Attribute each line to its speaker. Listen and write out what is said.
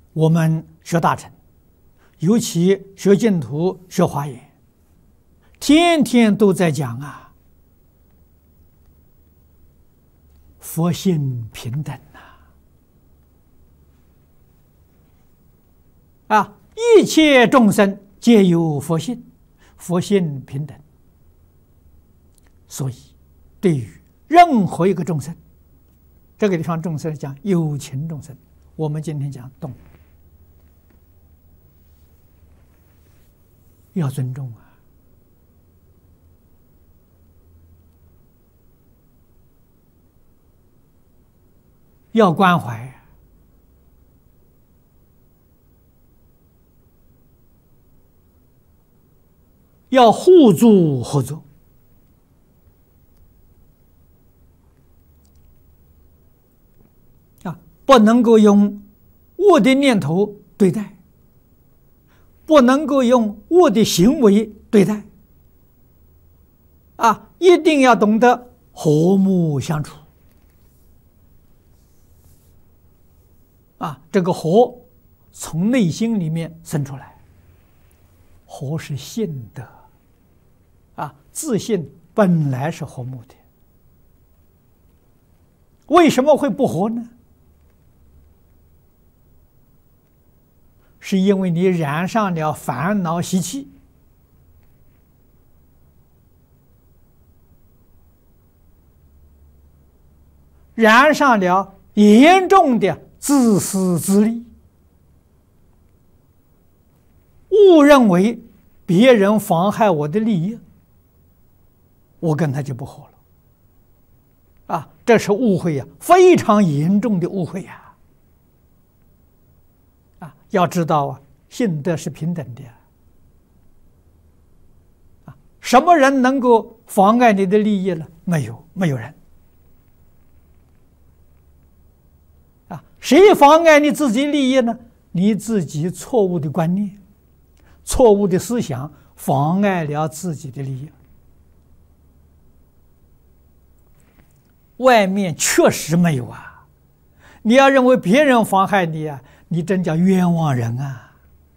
Speaker 1: 我们学大乘，尤其学净土、学华严，天天都在讲啊，佛性平等啊，一切众生皆有佛性，佛性平等。所以，对于任何一个众生，这个地方众生讲有情众生，我们今天讲动物，要尊重啊，要关怀啊，要互助合作啊，不能够用恶的念头对待，不能够用恶的行为对待啊，一定要懂得和睦相处啊，这个和从内心里面生出来，和是性德啊，自信本来是和睦的，为什么会不和呢？是因为你染上了烦恼习气，染上了严重的自私自利，误认为别人妨害我的利益，我跟他就不和了啊！这是误会呀，非常严重的误会呀！啊，要知道啊，性德是平等的啊，什么人能够妨碍你的利益呢？没有人啊！谁妨碍你自己利益呢？你自己错误的观念、错误的思想妨碍了自己的利益。外面确实没有啊，你要认为别人妨害你啊，你真叫冤枉人啊！